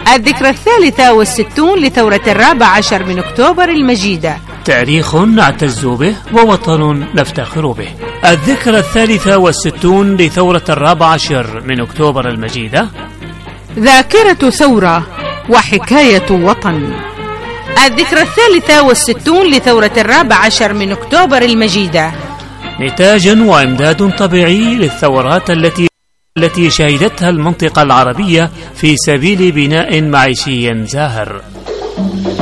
الذكرى 63 لثورة 14 من أكتوبر المجيدة. تاريخ نعتز به ووطن نفتخر به. الذكرى 63 لثورة 14 من أكتوبر المجيدة. ذاكرة ثورة وحكاية وطن. الذكرى 63 لثورة 14 من أكتوبر المجيدة. نتاج وإمداد طبيعي للثورات التي شهدتها المنطقة العربية في سبيل بناء معيشي زاهر.